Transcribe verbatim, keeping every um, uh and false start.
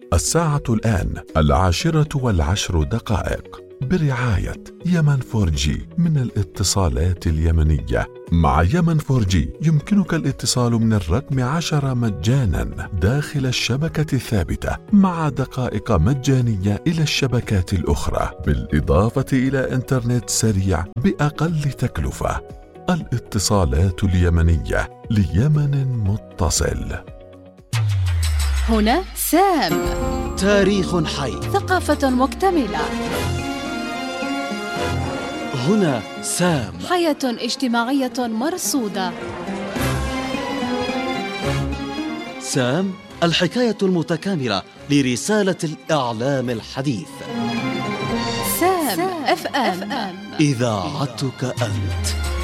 الساعة الآن العاشرة والعشر دقائق، برعاية يمن فور جي من الاتصالات اليمنية. مع يمن فور جي يمكنك الاتصال من الرقم عشرة مجانا داخل الشبكة الثابتة، مع دقائق مجانية إلى الشبكات الأخرى، بالإضافة إلى إنترنت سريع بأقل تكلفة. الاتصالات اليمنية، ليمن متصل. هنا سام، تاريخ حي، ثقافة مكتملة. هنا سام، حياة اجتماعية مرصودة. سام، الحكاية المتكاملة لرسالة الإعلام الحديث. سام اف ام، إذاعتك أنت.